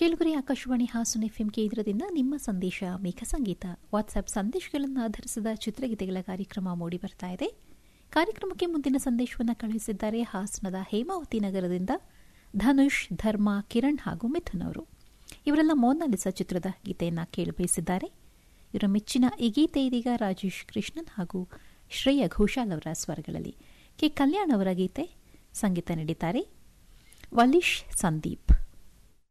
ಕೇಳುಗರೆ ಆಕಾಶವಾಣಿ ಹಾಸನ ಎಫ್ಎಂ ಕೇಂದ್ರದಿಂದ ನಿಮ್ಮ ಸಂದೇಶ ಮೇಘ ಸಂಗೀತ ವಾಟ್ಸ್ಆಪ್ ಸಂದೇಶಗಳನ್ನು ಆಧರಿಸಿದ ಚಿತ್ರಗೀತೆಗಳ ಕಾರ್ಯಕ್ರಮ ಮೂಡಿ ಬರ್ತಾ ಇದೆ. ಕಾರ್ಯಕ್ರಮಕ್ಕೆ ಮುಂದಿನ ಸಂದೇಶವನ್ನು ಕಳುಹಿಸಿದ್ದಾರೆ ಹಾಸನದ ಹೇಮಾವತಿ ನಗರದಿಂದ ಧನುಷ್, ಧರ್ಮ, ಕಿರಣ್ ಹಾಗೂ ಮಿಥುನ್ ಅವರು. ಇವರೆಲ್ಲ ಮೋನಾಲಿಸಾ ಚಿತ್ರದ ಗೀತೆಯನ್ನು ಕೇಳಬಯಸಿದ್ದಾರೆ. ಇವರ ಮೆಚ್ಚಿನ ಈ ಗೀತೆ ಇದೀಗ ರಾಜೇಶ್ ಕೃಷ್ಣನ್ ಹಾಗೂ ಶ್ರೇಯಾ ಘೋಷಾಲ್ ಅವರ ಸ್ವರಗಳಲ್ಲಿ. ಕೆ ಕಲ್ಯಾಣ್ ಅವರ ಗೀತೆ, ಸಂಗೀತ ನೀಡಿದ್ದಾರೆ ವಲೀಶ್ ಸಂದೀಪ್.